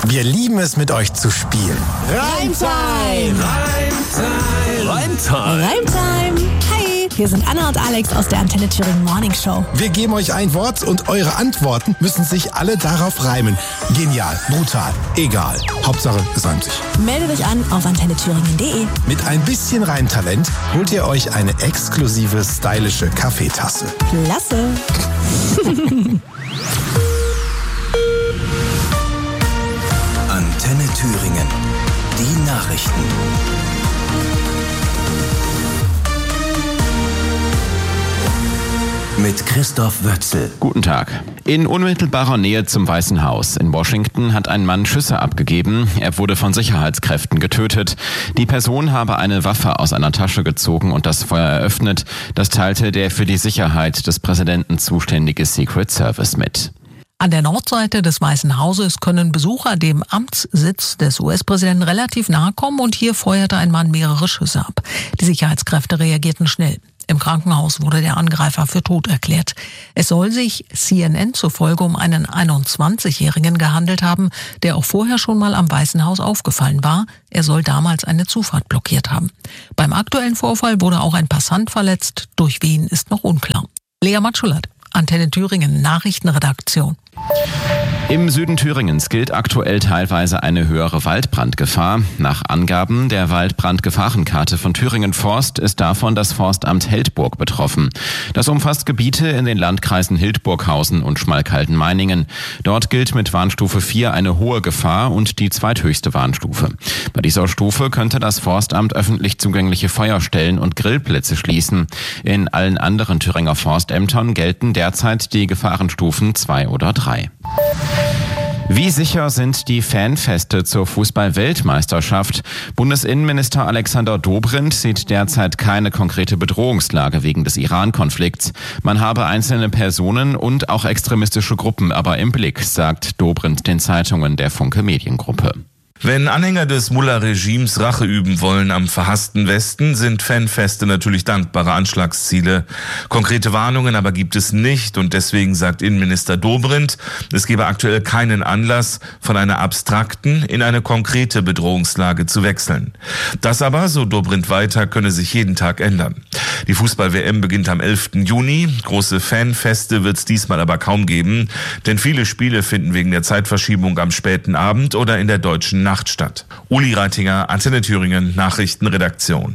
Wir lieben es, mit euch zu spielen. Reimtime! Reimtime! Hi, hier sind Anna und Alex aus der Antenne Thüringen Morning Show. Wir geben euch ein Wort und eure Antworten müssen sich alle darauf reimen. Genial, brutal, egal. Hauptsache, es reimt sich. Meldet euch an auf antennethüringen.de. Mit ein bisschen Reimtalent holt ihr euch eine exklusive, stylische Kaffeetasse. Klasse! Antenne Thüringen. Die Nachrichten. Mit Christoph Wötzel. Guten Tag. In unmittelbarer Nähe zum Weißen Haus in Washington hat ein Mann Schüsse abgegeben. Er wurde von Sicherheitskräften getötet. Die Person habe eine Waffe aus einer Tasche gezogen und das Feuer eröffnet. Das teilte der für die Sicherheit des Präsidenten zuständige Secret Service mit. An der Nordseite des Weißen Hauses können Besucher dem Amtssitz des US-Präsidenten relativ nahe kommen und hier feuerte ein Mann mehrere Schüsse ab. Die Sicherheitskräfte reagierten schnell. Im Krankenhaus wurde der Angreifer für tot erklärt. Es soll sich CNN zufolge um einen 21-Jährigen gehandelt haben, der auch vorher schon mal am Weißen Haus aufgefallen war. Er soll damals eine Zufahrt blockiert haben. Beim aktuellen Vorfall wurde auch ein Passant verletzt. Durch wen ist noch unklar. Lea Matschulat, Antenne Thüringen, Nachrichtenredaktion. Im Süden Thüringens gilt aktuell teilweise eine höhere Waldbrandgefahr. Nach Angaben der Waldbrandgefahrenkarte von Thüringen Forst ist davon das Forstamt Heldburg betroffen. Das umfasst Gebiete in den Landkreisen Hildburghausen und Schmalkalden-Meiningen. Dort gilt mit Warnstufe 4 eine hohe Gefahr und die zweithöchste Warnstufe. Bei dieser Stufe könnte das Forstamt öffentlich zugängliche Feuerstellen und Grillplätze schließen. In allen anderen Thüringer Forstämtern gelten derzeit die Gefahrenstufen 2 oder 3. Wie sicher sind die Fanfeste zur Fußball-Weltmeisterschaft? Bundesinnenminister Alexander Dobrindt sieht derzeit keine konkrete Bedrohungslage wegen des Iran-Konflikts. Man habe einzelne Personen und auch extremistische Gruppen aber im Blick, sagt Dobrindt den Zeitungen der Funke Mediengruppe. Wenn Anhänger des Mullah-Regimes Rache üben wollen am verhassten Westen, sind Fanfeste natürlich dankbare Anschlagsziele. Konkrete Warnungen aber gibt es nicht und deswegen sagt Innenminister Dobrindt, es gebe aktuell keinen Anlass, von einer abstrakten in eine konkrete Bedrohungslage zu wechseln. Das aber, so Dobrindt weiter, könne sich jeden Tag ändern. Die Fußball-WM beginnt am 11. Juni. Große Fanfeste wird es diesmal aber kaum geben, denn viele Spiele finden wegen der Zeitverschiebung am späten Abend oder in der deutschen Nacht statt. Uli Reitinger, Antenne Thüringen, Nachrichtenredaktion.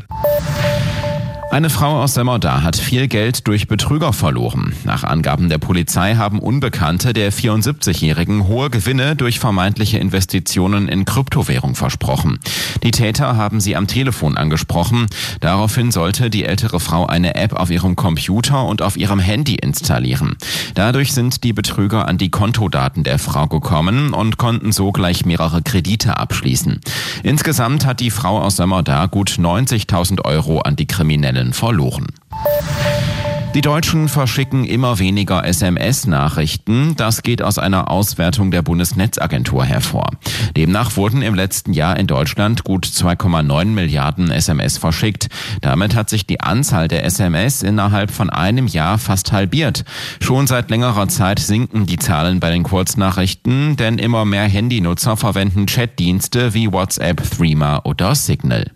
Eine Frau aus Sömmerda hat viel Geld durch Betrüger verloren. Nach Angaben der Polizei haben Unbekannte der 74-Jährigen hohe Gewinne durch vermeintliche Investitionen in Kryptowährung versprochen. Die Täter haben sie am Telefon angesprochen. Daraufhin sollte die ältere Frau eine App auf ihrem Computer und auf ihrem Handy installieren. Dadurch sind die Betrüger an die Kontodaten der Frau gekommen und konnten so gleich mehrere Kredite abschließen. Insgesamt hat die Frau aus Sömmerda gut 90.000 Euro an die Kriminellen verloren. Die Deutschen verschicken immer weniger SMS-Nachrichten. Das geht aus einer Auswertung der Bundesnetzagentur hervor. Demnach wurden im letzten Jahr in Deutschland gut 2,9 Milliarden SMS verschickt. Damit hat sich die Anzahl der SMS innerhalb von einem Jahr fast halbiert. Schon seit längerer Zeit sinken die Zahlen bei den Kurznachrichten, denn immer mehr Handynutzer verwenden Chatdienste wie WhatsApp, Threema oder Signal.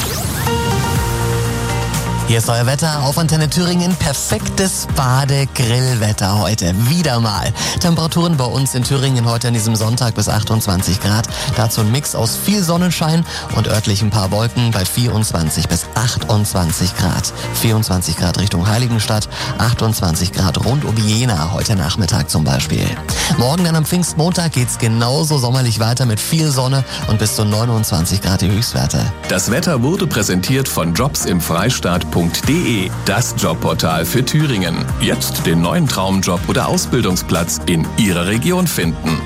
Hier ist euer Wetter auf Antenne Thüringen. Perfektes Bade-Grillwetter heute. Wieder mal. Temperaturen bei uns in Thüringen heute an diesem Sonntag bis 28 Grad. Dazu ein Mix aus viel Sonnenschein und örtlich ein paar Wolken bei 24 bis 28 Grad. 24 Grad Richtung Heiligenstadt, 28 Grad rund um Jena heute Nachmittag zum Beispiel. Morgen dann am Pfingstmontag geht's genauso sommerlich weiter mit viel Sonne und bis zu 29 Grad die Höchstwerte. Das Wetter wurde präsentiert von jobsimfreistaat.de, das Jobportal für Thüringen. Jetzt den neuen Traumjob oder Ausbildungsplatz in Ihrer Region finden.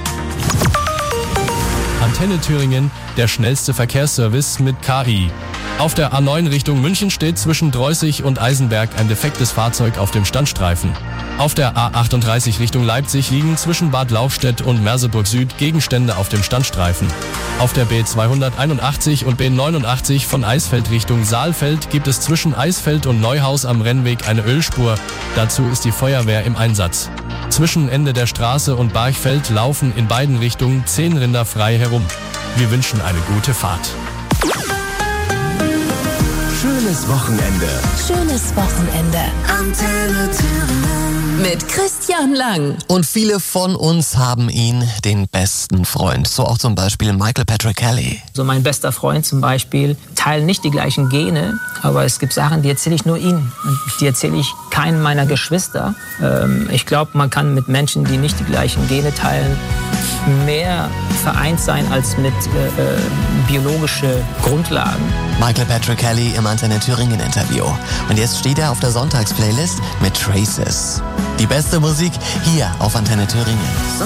Antenne Thüringen, der schnellste Verkehrsservice mit KI. Auf der A9 Richtung München steht zwischen Dreußig und Eisenberg ein defektes Fahrzeug auf dem Standstreifen. Auf der A38 Richtung Leipzig liegen zwischen Bad Lauchstädt und Merseburg Süd Gegenstände auf dem Standstreifen. Auf der B281 und B89 von Eisfeld Richtung Saalfeld gibt es zwischen Eisfeld und Neuhaus am Rennweg eine Ölspur. Dazu ist die Feuerwehr im Einsatz. Zwischen Ende der Straße und Barchfeld laufen in beiden Richtungen 10 Rinder frei herum. Wir wünschen eine gute Fahrt. Schönes Wochenende. Schönes Wochenende. Antenne Thüringen. Mit Christian Lang. Und viele von uns haben ihn den besten Freund. So auch zum Beispiel Michael Patrick Kelly. So mein bester Freund zum Beispiel teilen nicht die gleichen Gene, aber es gibt Sachen, die erzähle ich nur ihm. Und die erzähle ich keinem meiner Geschwister. Ich glaube, man kann mit Menschen, die nicht die gleichen Gene teilen, mehr vereint sein als mit biologische Grundlagen. Michael Patrick Kelly im Antenne Thüringen Interview. Und jetzt steht er auf der Sonntagsplaylist mit Traces. Die beste Musik hier auf Antenne Thüringen.